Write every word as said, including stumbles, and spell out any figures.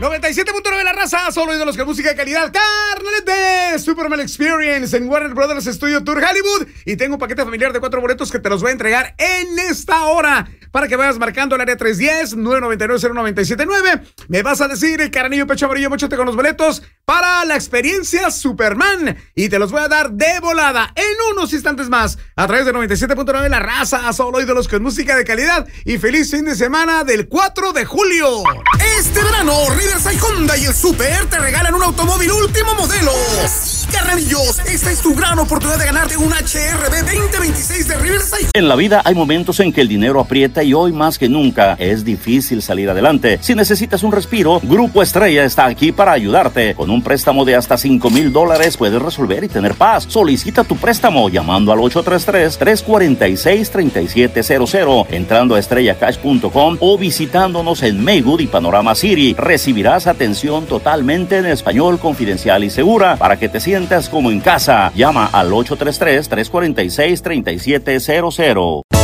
noventa y siete punto nueve la raza, solo de los que música de calidad. Carnales de Superman Experience en Warner Brothers Studio Tour Hollywood. Y tengo un paquete familiar de cuatro boletos que te los voy a entregar en esta hora para que vayas marcando el área tres uno cero, nueve nueve nueve, cero nueve siete nueve. Me vas a decir, Caranillo, pecho amarillo, móchate con los boletos para la experiencia Superman. Y te los voy a dar de volada en unos instantes más a través de noventa y siete punto nueve la raza, solo de los que música de calidad. Y feliz fin de semana del cuatro de julio. Este verano, Riverside Honda y el Super te regalan un automóvil último modelo. Sí, carnalillos, esta es tu gran oportunidad de ganarte un H R B veinte veintiséis de Riverside. En la vida hay momentos en que el dinero aprieta y hoy más que nunca es difícil salir adelante. Si necesitas un respiro, Grupo Estrella está aquí para ayudarte. Con un préstamo de hasta cinco mil dólares puedes resolver y tener paz. Solicita tu préstamo llamando al ocho tres tres, tres cuatro seis, tres siete cero cero, entrando a estrella cash punto com o visitándonos en Maywood y Panorama City. Recibirás atención totalmente en español, confidencial y segura para que te sientas como en casa. Llama al ocho tres tres, tres cuatro seis, tres siete cero cero.